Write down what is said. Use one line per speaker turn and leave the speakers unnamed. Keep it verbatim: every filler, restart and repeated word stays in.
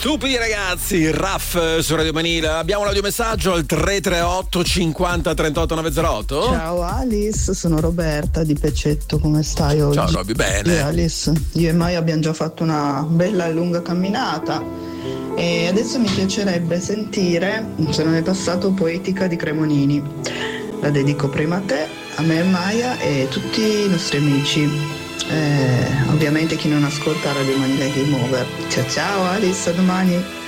Stupidi ragazzi, Raff su Radio Manila. Abbiamo un audiomessaggio al tre tre otto cinquanta trentotto novecentotto.
Ciao Alice, sono Roberta di Pecetto, come stai oggi?
Ciao Robby, bene.
Io, Alice, io e Maya abbiamo già fatto una bella e lunga camminata e adesso mi piacerebbe sentire Se non è passato Poetica di Cremonini. La dedico prima a te, a me e Maya e a tutti i nostri amici. Eh, ovviamente chi non ascolta Radio Manila Game Over. Ciao ciao Alice, a domani.